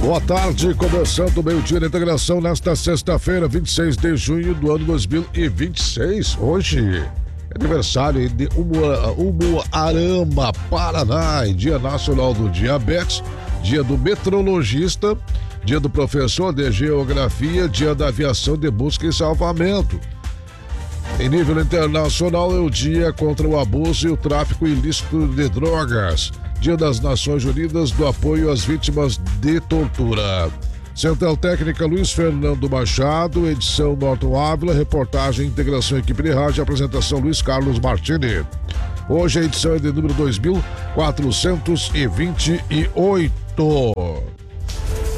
Boa tarde, começando o meio-dia de integração nesta sexta-feira, 26 de junho do ano 2026. Hoje é aniversário de Umuarama, Paraná, Dia Nacional do Diabetes, Dia do Meteorologista, Dia do Professor de Geografia, Dia da Aviação de Busca e Salvamento. Em nível internacional, é o Dia contra o Abuso e o Tráfico Ilícito de Drogas. Dia das Nações Unidas do Apoio às Vítimas de Tortura. Central Técnica Luiz Fernando Machado, edição Norton Ávila, reportagem Integração Equipe de Rádio, apresentação Luiz Carlos Martini. Hoje a edição é de número 2428.